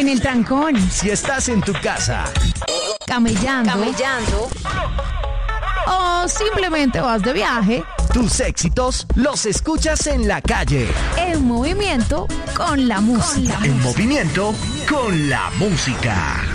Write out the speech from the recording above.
en el trancón, Si estás en tu casa, camellando o simplemente vas de viaje, tus éxitos los escuchas en la calle. en movimiento con la música. En movimiento con la música.